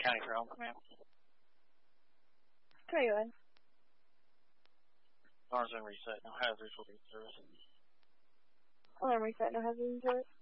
County Realm, ma'am. Come here, Ewan. Alarm's been reset. No hazards will be serviced. Alarm reset, no hazard in service.